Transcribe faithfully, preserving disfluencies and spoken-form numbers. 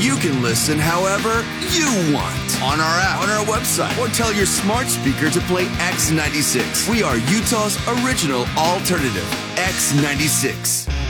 you can listen however you want. On our app, on our website, or tell your smart speaker to play X ninety-six. We are Utah's original alternative, X ninety-six.